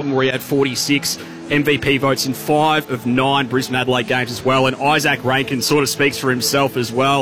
Carlton, where he had 46 MVP votes in 5 of 9 Brisbane Adelaide games as well. And Isaac Rankin sort of speaks for himself as well.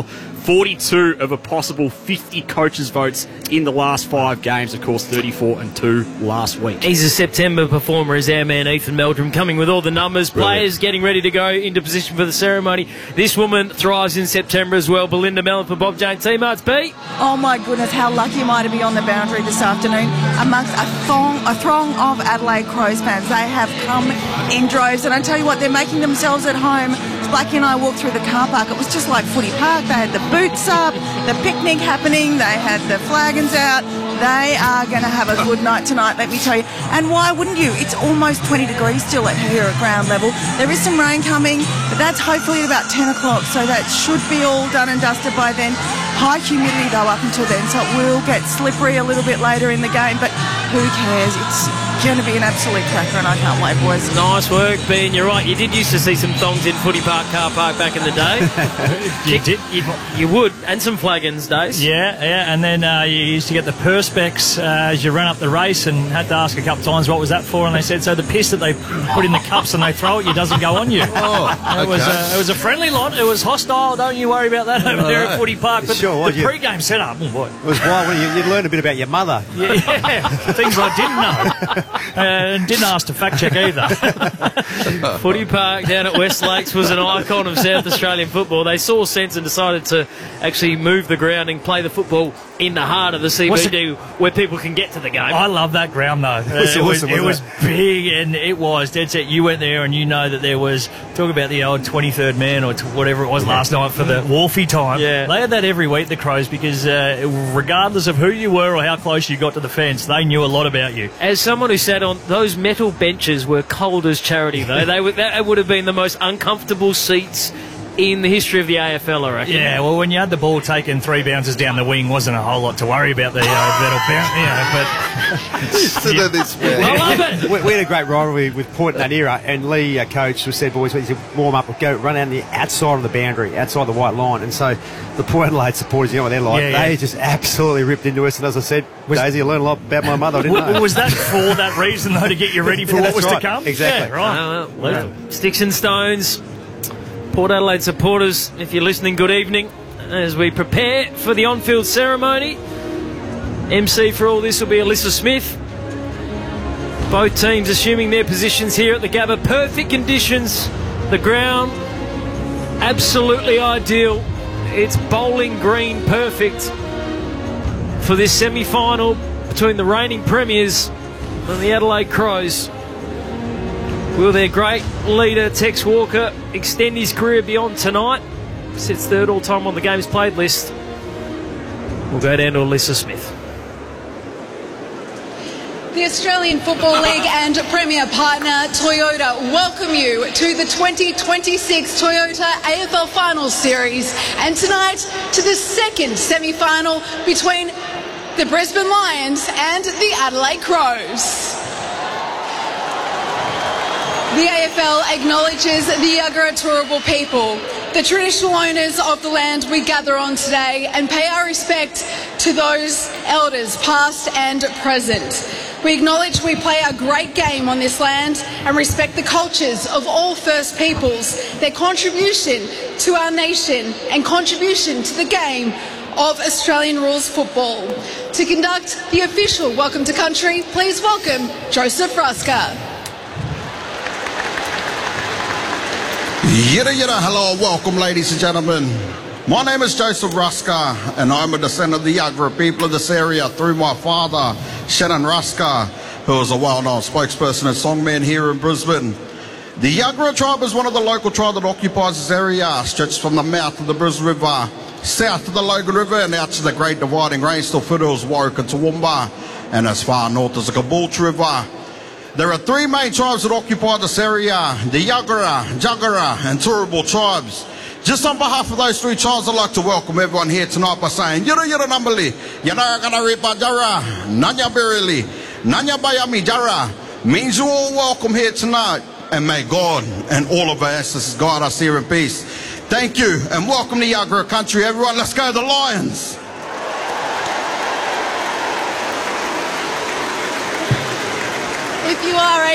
42 of a possible 50 coaches' votes in the last 5 games. Of course, 34 and 2 last week. He's a September performer, is our man Ethan Meldrum, coming with all the numbers. Brilliant. Players getting ready to go into position for the ceremony. This woman thrives in September as well. Belinda Mellon for Bob Jane Teamarts. B. Oh my goodness, how lucky am I to be on the boundary this afternoon amongst a throng of Adelaide Crows fans. They have come in droves, and I tell you what, they're making themselves at home. Blackie and I walked through the car park. It was just like footy park. They had the boots up, the picnic happening, they had the flagons out. They are going to have a good night tonight, let me tell you. And why wouldn't you? It's almost 20 degrees still here at ground level. There is some rain coming, but that's hopefully at about 10 o'clock, so that should be all done and dusted by then. High humidity though up until then, so it will get slippery a little bit later in the game, but who cares? It's going to be an absolute cracker, and I can't wait, boys. Nice work, Ben. You're right. You did used to see some thongs in Footy Park car park back in the day. You did. You would, and some flagons days. Yeah, and then you used to get the perspex as you ran up the race, and had to ask a couple of times what was that for, and they said, so the piss that they put in the cups and they throw at you doesn't go on you. It was a friendly lot. It was hostile. Don't you worry about that over there at Footy Park. But Sure, the pre-game setup, oh boy. It was wild when you learned a bit about your mother. Yeah, things I didn't know. And didn't ask to fact check either. Footy Park down at West Lakes was an icon of South Australian football. They saw sense and decided to actually move the ground and play the football in the heart of the CBD where people can get to the game. I love that ground though. It was big, and it was dead set. You went there and you know that there was, talk about the old 23rd man or whatever it was last night for the Wharfie time. Yeah. They had that every week, the Crows, because regardless of who you were or how close you got to the fence, they knew a lot about you. As someone who sat on those metal benches were cold as charity though. That would have been the most uncomfortable seats in the history of the AFL, I reckon. Yeah, well, when you had the ball taken 3 bounces down the wing, wasn't a whole lot to worry about the metal bounce, but I love it. We had a great rivalry with Port in that era, and Lee, coach, said, boys, we need to warm up, run out the outside of the boundary, outside the white line. And so the Port Adelaide supporters, you know what they're like, they just absolutely ripped into us. And as I said, Daisy, I learned a lot about my mother. I didn't know. Was that for that reason, though, to get you ready for what was to come? Exactly. Yeah, right. Sticks and stones. Port Adelaide supporters, if you're listening, good evening. As we prepare for the on-field ceremony, MC for all this will be Alyssa Smith. Both teams assuming their positions here at the Gabba. Perfect conditions. The ground, absolutely ideal. It's bowling green perfect for this semi-final between the reigning premiers and the Adelaide Crows. Will their great leader, Tex Walker, extend his career beyond tonight? Sits third all-time on the games played list. We'll go down to Alyssa Smith. The Australian Football League and Premier partner Toyota welcome you to the 2026 Toyota AFL Finals Series, and tonight to the second semi-final between the Brisbane Lions and the Adelaide Crows. The AFL acknowledges the Yagara Turrbal people, the traditional owners of the land we gather on today, and pay our respect to those elders past and present. We acknowledge we play a great game on this land and respect the cultures of all First Peoples, their contribution to our nation and contribution to the game of Australian rules football. To conduct the official Welcome to Country, please welcome Joseph Ruska. Yada yada, hello, welcome ladies and gentlemen. My name is Joseph Ruska, and I'm a descendant of the Yagara people of this area through my father, Shannon Ruska, who is a well-known spokesperson and songman here in Brisbane. The Yagara tribe is one of the local tribes that occupies this area, stretched from the mouth of the Brisbane River, south to the Logan River, and out to the Great Dividing Range, the foothills, Warwick and Toowoomba, and as far north as the Caboolture River. There are 3 main tribes that occupy this area, the Yagara, Jagara and Turrbal tribes. Just on behalf of those 3 tribes, I'd like to welcome everyone here tonight by saying, Yura Yura Nambali, Yanagana Ripa Jara, Nanya Birili, Nanya Bayami Jara, means you're all welcome here tonight, and may God and all of our ancestors guide us here in peace. Thank you, and welcome to Yagara country, everyone. Let's go the Lions! If you are